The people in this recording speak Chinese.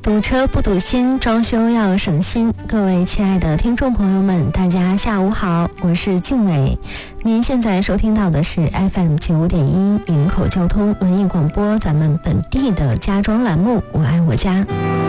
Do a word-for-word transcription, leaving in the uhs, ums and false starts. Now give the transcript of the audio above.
堵车不堵心，装修要省心。各位亲爱的听众朋友们，大家下午好，我是静伟。您现在收听到的是 F M 九五点一营口交通文艺广播，咱们本地的家装栏目《我爱我家》。